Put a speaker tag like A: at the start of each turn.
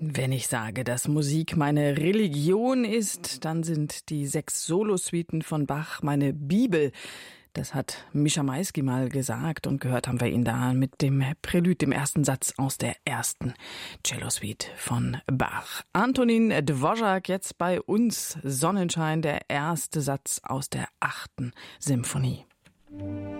A: Wenn ich sage, dass Musik meine Religion ist, dann sind die 6 Solosuiten von Bach meine Bibel. Das hat Mischa Maisky mal gesagt und gehört haben wir ihn da mit dem Prälude, dem ersten Satz aus der ersten Cellosuite von Bach. Antonin Dvořák jetzt bei uns. Sonnenschein, der erste Satz aus der 8. Symphonie.